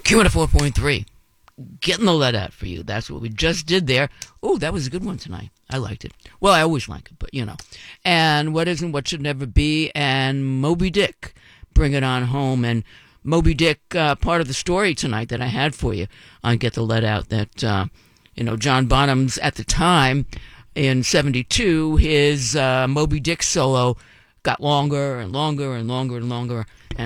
Q104.3. Getting the lead out for you. That's what we just did there. Oh, that was a good one tonight. I liked it. Well, I always like it, but you know. And What Isn't, What Should Never Be, and Moby Dick, Bring It On Home. And Moby Dick, part of the story tonight that I had for you on Get the Lead Out, that, John Bonham's at the time in 72, his Moby Dick solo got longer and longer and longer and longer.